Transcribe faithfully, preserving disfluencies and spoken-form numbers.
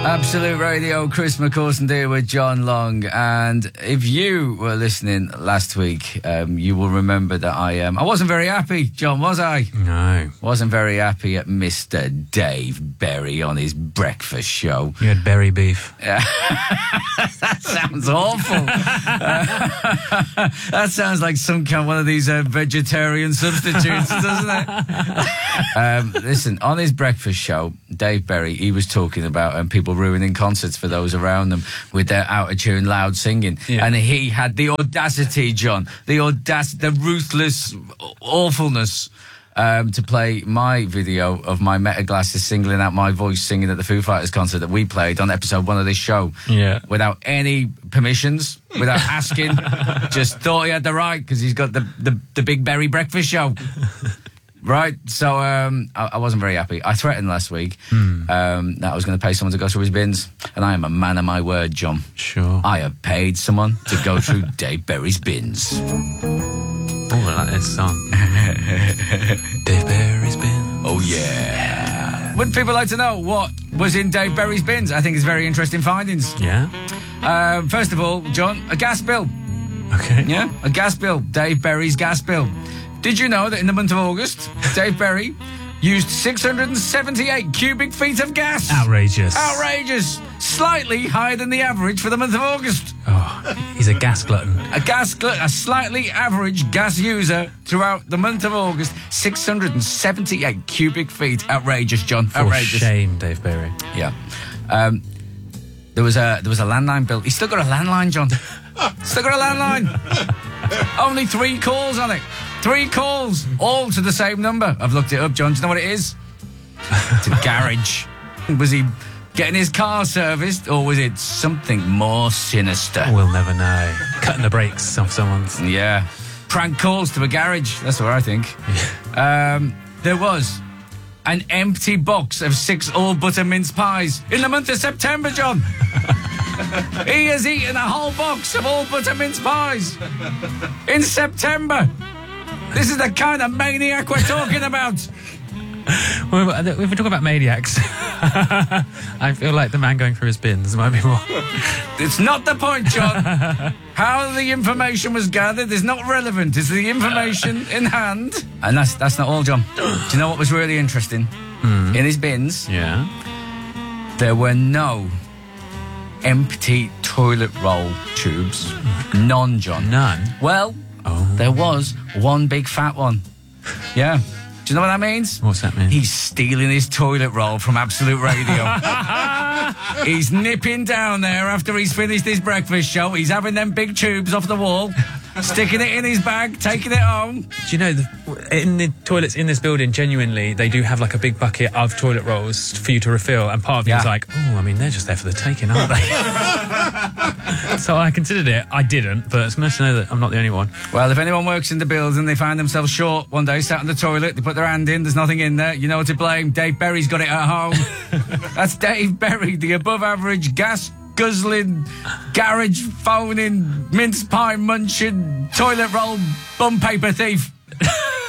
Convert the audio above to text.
Absolute Radio, Chris McCauston there with John Long. And if you were listening last week, um, you will remember that I um, I wasn't very happy, John, was I? No. Wasn't very happy at Mister Dave Berry on his breakfast show. You had berry beef. That sounds awful. uh, that sounds like some kind of one of these uh, vegetarian substitutes, doesn't it? um, listen, on his breakfast show, Dave Berry, he was talking about um, people ruining concerts for those around them with their out-of-tune loud singing. Yeah. And he had the audacity, John, the audacity, the ruthless awfulness um, to play my video of my Meta Glasses singling out my voice singing at the Foo Fighters concert that we played on episode one of this show. Yeah. Without any permissions, without asking. Just thought he had the right because he's got the, the, the Big Berry breakfast show. Right, so um, I, I wasn't very happy. I threatened last week hmm. um, that I was going to pay someone to go through his bins, and I am a man of my word, John. Sure. I have paid someone to go through Dave Berry's bins. Oh, I like this song. Dave Berry's bins. Oh, yeah. Would people like to know what was in Dave Berry's bins? I think it's very interesting findings. Yeah. Uh, first of all, John, a gas bill. Okay. Yeah, a gas bill. Dave Berry's gas bill. Did you know that in the month of August, Dave Berry used six hundred seventy-eight cubic feet of gas? Outrageous. Outrageous. Slightly higher than the average for the month of August. Oh, he's a gas glutton. A gas glutton, a slightly average gas user throughout the month of August. six hundred seventy-eight cubic feet. Outrageous, John. For Outrageous. shame, Dave Berry. Yeah. Um, there was a there was a landline bill. He's still got a landline, John. Still got a landline. Only three calls on it. Three calls, all to the same number. I've looked it up, John. Do you know what it is? It's a garage. Was he getting his car serviced, or was it something more sinister? We'll never know. Cutting the brakes off someone's. Yeah. Prank calls to a garage. That's what I think. Yeah. Um, there was an empty box of six all-butter mince pies in the month of September, John. He has eaten a whole box of all-butter mince pies in September. This is the kind of maniac we're talking about. Well, if we talk about maniacs, I feel like the man going through his bins might be more. It's not the point, John. How the information was gathered is not relevant. It's the information in hand. And that's that's not all, John. Do you know what was really interesting? Mm. In his bins, yeah, there were no empty toilet roll tubes. None, John. None? Well... Oh. There was one big fat one. Yeah. Do you know what that means? What's that mean? He's stealing his toilet roll from Absolute Radio. He's nipping down there after he's finished his breakfast show. He's having them big tubes off the wall, sticking it in his bag, taking it home. Do you know, the, in the toilets in this building, genuinely, they do have like a big bucket of toilet rolls for you to refill, and part of yeah. you is like, oh, I mean, they're just there for the taking, aren't they? So I considered it. I didn't, but it's nice to know that I'm not the only one. Well, if anyone works in the building, they find themselves short one day, sat in the toilet, they put their hand in, there's nothing in there, you know what to blame. Dave Berry's got it at home. That's Dave Berry, the above-average gas guzzling, garage phoning, mince pie munching, toilet roll bum paper thief.